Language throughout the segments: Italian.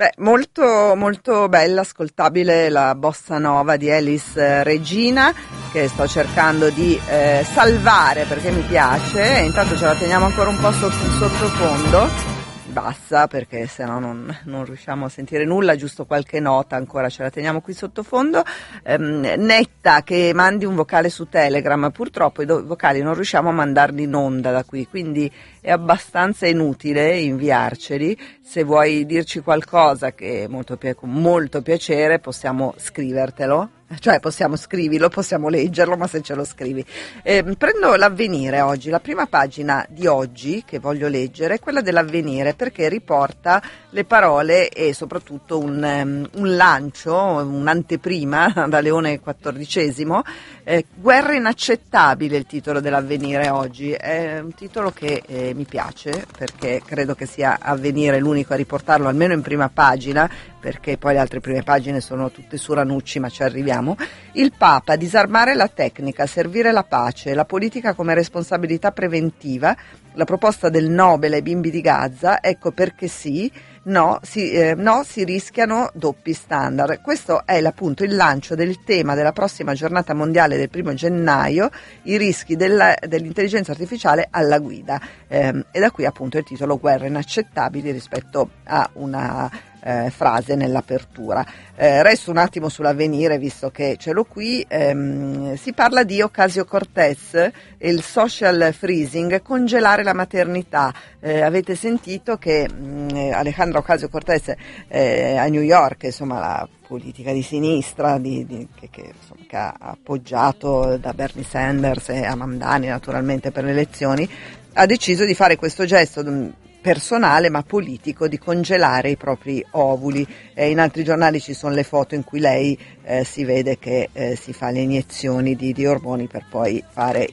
Beh, molto, molto bella, ascoltabile la bossa nova di Elis Regina, che sto cercando di salvare perché mi piace, e intanto ce la teniamo ancora un po' sotto in sottofondo. Basta, perché sennò non riusciamo a sentire nulla, giusto qualche nota ancora ce la teniamo qui sottofondo. Netta che mandi un vocale su Telegram, purtroppo i vocali non riusciamo a mandarli in onda da qui, quindi è abbastanza inutile inviarceli. Se vuoi dirci qualcosa, che con molto piacere possiamo scrivertelo, cioè scriverlo, possiamo leggerlo, ma se ce lo scrivi. Prendo l'Avvenire oggi, la prima pagina di oggi che voglio leggere è quella dell'Avvenire, perché riporta le parole e soprattutto un lancio, un'anteprima da Leone XIV. Guerra inaccettabile, il titolo dell'Avvenire oggi, è un titolo che mi piace, perché credo che sia Avvenire l'unico a riportarlo almeno in prima pagina, perché poi le altre prime pagine sono tutte su Ranucci, ma ci arriviamo. Il Papa: disarmare la tecnica, servire la pace, la politica come responsabilità preventiva, la proposta del Nobel ai bimbi di Gaza, ecco perché no, si rischiano doppi standard. Questo è appunto il lancio del tema della prossima giornata mondiale del 1 gennaio, i rischi dell'intelligenza artificiale alla guida, e da qui appunto il titolo Guerre inaccettabili rispetto a una frase nell'apertura. Resto un attimo sull'Avvenire, visto che ce l'ho qui. Si parla di Ocasio-Cortez e il social freezing, congelare la maternità. Avete sentito che Alejandra Ocasio-Cortez a New York, insomma, la politica di sinistra che ha appoggiato da Bernie Sanders e a Mamdani naturalmente per le elezioni, ha deciso di fare questo gesto personale ma politico, di congelare i propri ovuli. In altri giornali ci sono le foto in cui lei si vede che si fa le iniezioni di ormoni per poi fare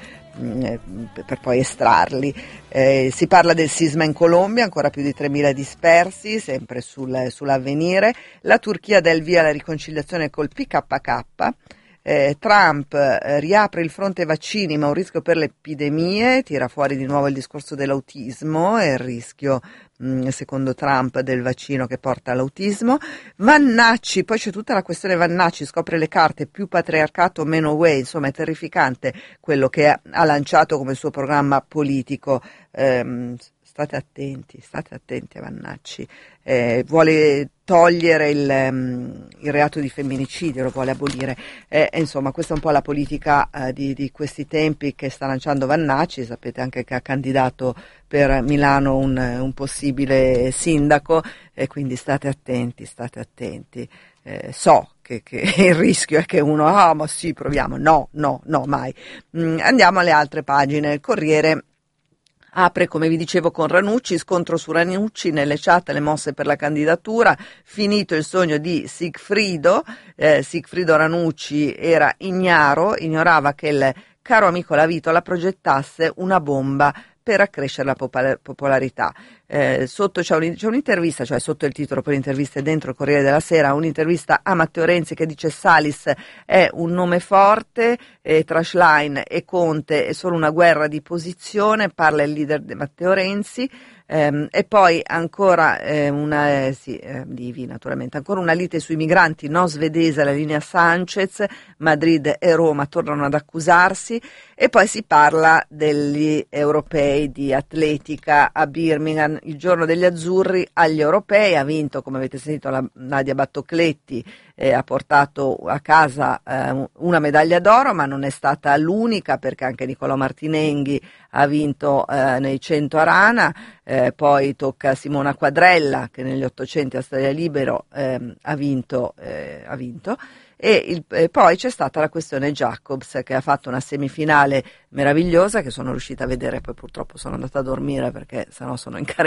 per poi estrarli. Si parla del sisma in Colombia, ancora più di 3.000 dispersi, sempre sull'Avvenire. La Turchia dà il via alla riconciliazione col PKK. Trump riapre il fronte vaccini, ma un rischio per le epidemie, tira fuori di nuovo il discorso dell'autismo e il rischio, secondo Trump, del vaccino che porta all'autismo. Vannacci, poi c'è tutta la questione Vannacci, scopre le carte, più patriarcato, meno way, insomma è terrificante quello che ha lanciato come suo programma politico. State attenti a Vannacci. Vuole togliere il reato di femminicidio, lo vuole abolire. Insomma, questa è un po' la politica di questi tempi che sta lanciando Vannacci. Sapete anche che ha candidato per Milano un possibile sindaco, e quindi state attenti. So che il rischio è che uno, ma sì, proviamo. No, mai. Andiamo alle altre pagine. Il Corriere apre, come vi dicevo, con Ranucci, scontro su Ranucci, nelle chat le mosse per la candidatura, finito il sogno di Sigfrido Ranucci era ignorava che il caro amico Lavitola progettasse una bomba per accrescere la popolarità. Sotto c'è un'intervista, cioè sotto il titolo per interviste dentro il Corriere della Sera, un'intervista a Matteo Renzi che dice Salis è un nome forte, Trashline e Conte è solo una guerra di posizione, parla il leader di Matteo Renzi. E poi ancora Livi naturalmente, ancora una lite sui migranti, no svedese la linea Sanchez, Madrid e Roma tornano ad accusarsi, e poi si parla degli europei di atletica a Birmingham, il giorno degli azzurri agli europei, ha vinto, come avete sentito, la Nadia Battocletti, ha portato a casa una medaglia d'oro, ma non è stata l'unica, perché anche Nicolò Martinenghi ha vinto nei 100 a rana. Poi tocca a Simona Quadrella, che negli 800 a Stadio Libero ha vinto. Poi c'è stata la questione Jacobs, che ha fatto una semifinale meravigliosa che sono riuscita a vedere, poi purtroppo sono andata a dormire perché sennò sono in